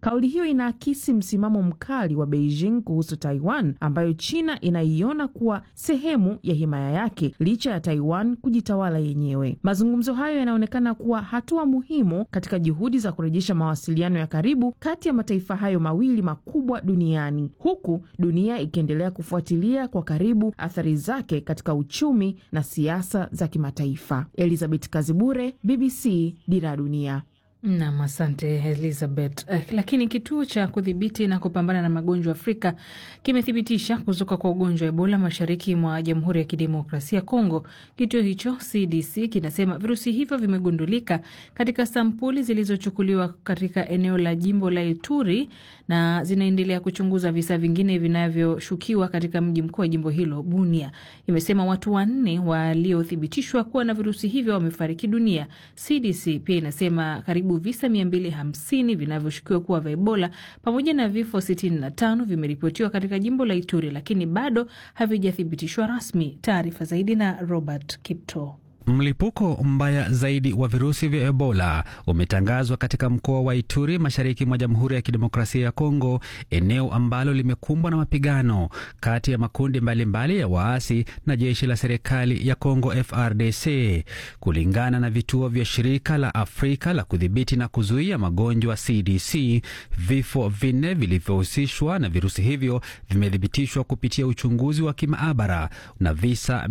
Kauli hiyo inaakisi msimamo mkali wa Beijing kuhusu Taiwan, ambayo China inaiona kuwa sehemu ya himaya yake licha ya Taiwan kujitawala yenyewe. Mazungumzo hayo yanaonekana kuwa hatua muhimu katika juhudi za kurejesha mawasiliano ya karibu kati ya mataifa hayo mawili makubwa duniani, huku dunia ikiendelea kufuatilia kwa karibu athari zake katika uchumi na siasa za kimataifa. Elizabeth Kazibure, BBC, Dira ya Dunia. Naam, asante Elizabeth. Lakini kituo cha kudhibiti na kupambana na magonjwa Afrika kimethibitisha kuzuka kwa ugonjwa wa Ebola mashariki mwa Jamhuri ya Kidemokrasia ya Kongo. Kituo hicho CDC kinasema virusi hivyo vimegundulika katika sampuli zilizochukuliwa katika eneo la jimbo la Ituri na zinaendelea kuchunguza visa vingine vinavyoshukiwa katika mji mkuu wa jimbo hilo, Bunia. Imesema watu 4 waliothibitishwa kuwa na virusi hivyo wamefariki dunia. CDC pia inasema karibu visa 250 vinavyoshukiwa kuwa vya Ebola pamoja na vifo 65 vimeripotiwa katika jimbo la Ituri, lakini bado havijathibitishwa rasmi. Taarifa zaidi na Robert Kipto. Mlipuko mbaya zaidi wa virusi vya Ebola umetangazwa katika mkoa wa Ituri mashariki mwa Jamhuri ya Kidemokrasia ya Kongo, eneo ambalo limekumbwa na mapigano kati ya makundi mbalimbali ya waasi na jeshi la serikali ya Kongo FARDC. Kulingana na vituo vya shirika la Afrika la kudhibiti na kuzuia magonjwa CDC, vifo 4 vilivyohusishwa na virusi hivyo vimethibitishwa kupitia uchunguzi wa kimaabara na visa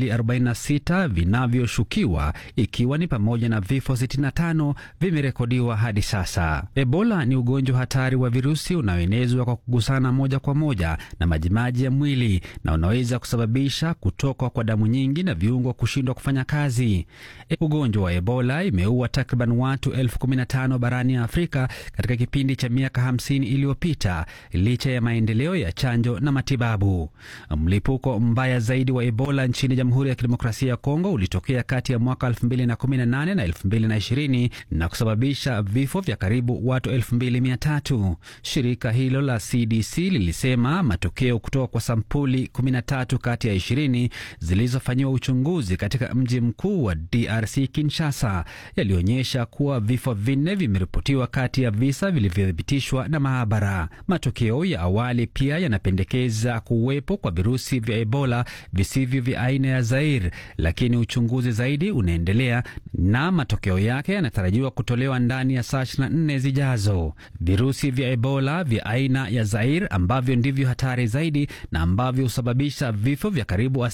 246 vinavyo shukiwa ikiwa ni pamoja na vifo 65 vimerekodiwa hadi sasa. Ebola ni ugonjwa hatari wa virusi unaoenezwa kwa kugusana moja kwa moja na majimaji ya mwili na unaweza kusababisha kutoka kwa damu nyingi na viungo kushindwa kufanya kazi. Ugonjwa wa Ebola imeua takriban watu 15,000 barani Afrika katika kipindi cha miaka 50 iliyopita, licha ya maendeleo ya chanjo na matibabu. Mlipuko mbaya zaidi wa Ebola nchini Jamhuri ya Kidemokrasia ya Kongo ulitokea kati ya mwaka 2018 na 2020 na kusababisha vifo vya karibu watu 2,300. Shirika hilo la CDC lilisema matokeo kutoka kwa sampuli 13 kati ya 20 zilizofanyiwa uchunguzi katika mji mkuu wa DRC Kinshasa yalionyesha kuwa vifo 4 vimeripotiwa kati ya visa vilivyothibitishwa na maabara. Matokeo ya awali pia yanapendekeza kuwepo kwa virusi vya Ebola visivyo vya aina ya Zaire, lakini uchunguzi zaidi unaendelea na matokeo yake yanatarajiwa kutolewa ndani ya saa 24 zijazo. Virusi vya Ebola vya aina ya Zaire ambavyo ndivyo hatari zaidi na ambavyo husababisha vifo vya karibu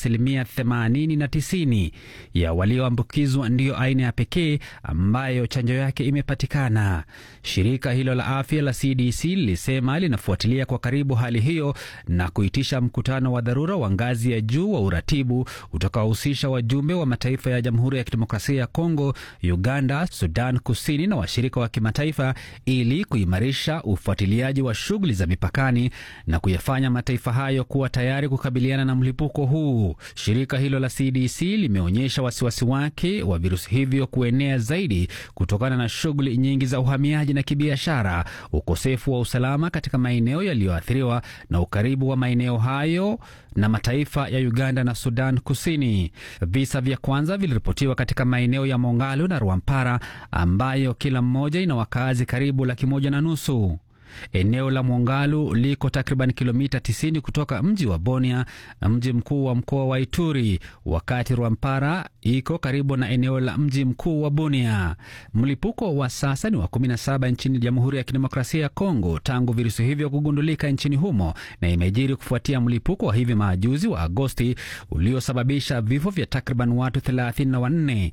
80 na 90 ya walioambukizwa ndiyo aina ya pekee ambayo chanjo yake imepatikana. Shirika hilo la afya la CDC lilisema linafuatilia kwa karibu hali hiyo na kuitisha mkutano wa dharura wa ngazi ya juu wa uratibu utakaohusisha wajumbe wa mataifa ya Jamhuri ya Kidemokrasia ya Kongo, Uganda, Sudan Kusini na washirika wa kimataifa ili kuimarisha ufuatiliaji wa shughuli za mipakani na kuyafanya mataifa hayo kuwa tayari kukabiliana na mlipuko huu. Shirika hilo la CDC limeonyesha wasiwasi wake wa virusi hivyo kuenea zaidi kutokana na shughuli nyingi za uhamiaji na kibiashara, ukosefu wa usalama katika maeneo yaliyoathiriwa na ukaribu wa maeneo hayo na mataifa ya Uganda na Sudan Kusini. Visa vya kwanza viliripotiwa katika maeneo ya Mongalo na Rwampara ambayo kila mmoja ina wakazi karibu 150,000. Eneo la Mongalo liko takriban kilomita 90 kutoka mji wa Bunia, mji mkuu wa mkoa wa Ituri, wakati Rwampara iko karibu na eneo la mji mkuu wa Bunia. Mlipuko wa sasa ni wa 17 nchini Jamhuri ya Kidemokrasia ya Kongo tangu virusi hivyo kugundulika nchini humo, na imejiri kufuatia mlipuko wa hivi majuzi wa Agosti uliosababisha vifo vya takriban watu 34.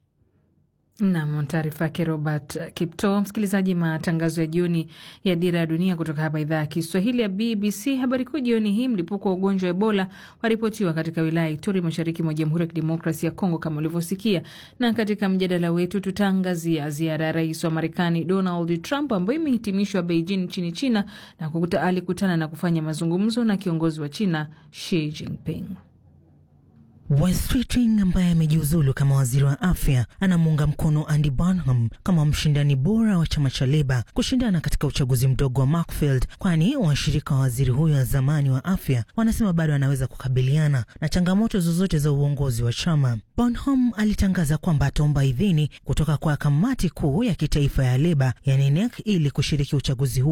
Naam, taarifa yake Robert Kipto. Msikilizaji, matangazo ya jioni ya Dira ya Dunia kutoka hapa idhaa ya Kiswahili ya BBC. Habari kuu jioni hii: mlipuko wa ugonjwa wa Ebola waripotiwa katika wilaya ya Ituri mashariki mwa Jamhuri ya Kidemokrasia ya Kongo kama ulivyosikia. Na katika mjadala wetu tutaangazia ziara ya rais wa Marekani Donald Trump ambayo imehitimishwa Beijing nchini China na alikutana na kufanya mazungumzo na kiongozi wa China Xi Jinping. Wes Keating ambaye amejiuzulu kama waziri wa afya anamuunga mkono Andy Burnham kama mshindani bora wa chama cha Labour kushindana katika uchaguzi mdogo wa Markfield, kwani washirika wa waziri huyo wa zamani wa afya wanasema bado anaweza kukabiliana na changamoto zozote za uongozi wa chama. Burnham alitangaza kwamba ataomba idhini kutoka kwa kamati kuu ya kitaifa ya Labour yani NEC ili kushiriki uchaguzi huu